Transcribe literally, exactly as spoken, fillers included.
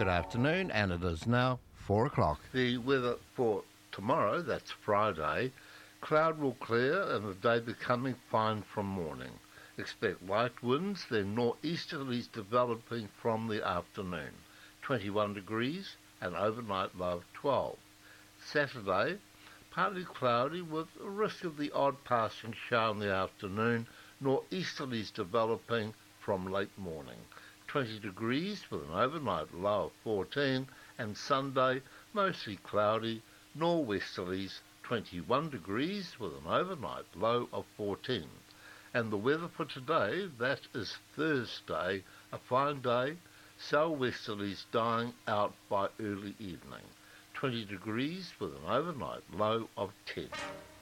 Good afternoon, and it is now four o'clock. The weather for tomorrow, that's Friday, cloud will clear and the day becoming fine from morning. Expect light winds, then northeasterlies developing from the afternoon. twenty-one degrees and overnight low of twelve. Saturday, partly cloudy with a risk of the odd passing shower in the afternoon, northeasterlies developing from late morning. twenty degrees with an overnight low of fourteen, and Sunday mostly cloudy, norwesterlies twenty-one degrees with an overnight low of fourteen. And the weather for today, that is Thursday, a fine day, southwesterlies dying out by early evening. twenty degrees with an overnight low of ten.